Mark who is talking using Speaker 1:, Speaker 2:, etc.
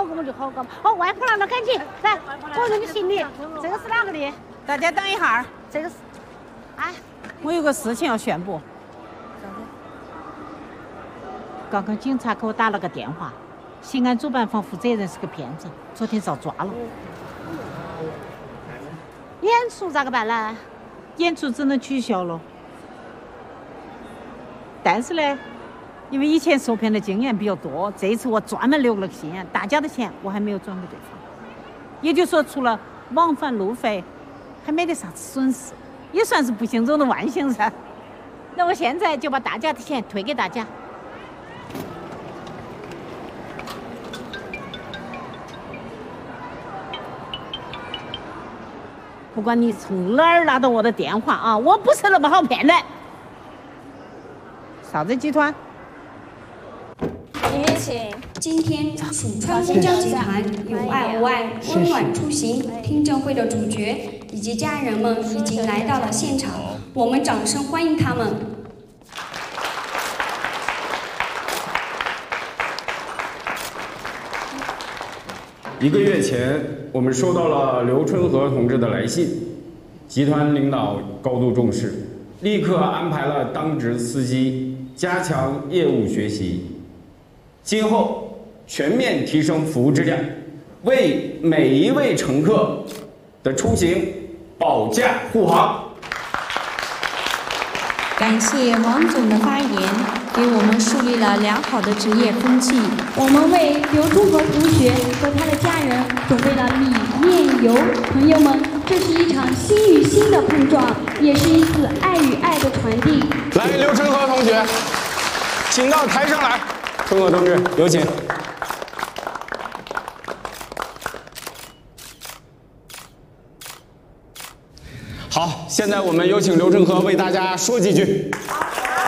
Speaker 1: 我们就好搞。哦，外婆来了，赶紧来，我给你行李。这个是哪个的？
Speaker 2: 大家等一下儿，
Speaker 1: 这个是，哎，
Speaker 2: 我有个事情要宣布。
Speaker 1: 啥子？
Speaker 2: 刚刚警察给我打了个电话，西安主办方负责人是个骗子，昨天遭抓了。
Speaker 1: 演出咋个办呢？
Speaker 2: 演出只能取消了。但是呢，因为以前受骗的经验比较多，这一次我专门留了个心眼，大家的钱我还没有转给对方。也就是说，除了往返路费，还没得啥子损失，也算是不幸中的万幸噻。那我现在就把大家的钱退给大家。不管你从哪儿拿到我的电话啊，我不是那么好骗的。啥子集团？
Speaker 3: 李月琴，
Speaker 4: 今天蜀川公交集团有爱无爱，温暖出行听证会的主角以及家人们已经来到了现场，我们掌声欢迎他们。
Speaker 5: 1个月前，我们收到了刘春和同志的来信，集团领导高度重视，立刻安排了当值司机加强业务学习，今后全面提升服务质量，为每一位乘客的出行保驾护航。
Speaker 4: 感谢王总的发言，给我们树立了良好的职业风气。
Speaker 6: 我们为刘春和同学和他的家人准备了米面油，朋友们，这是一场心与心的碰撞，也是一次爱与爱的传递。
Speaker 5: 来，刘春和同学，请到台上来。春和同志，有请。好，现在我们有请刘春和为大家说几句。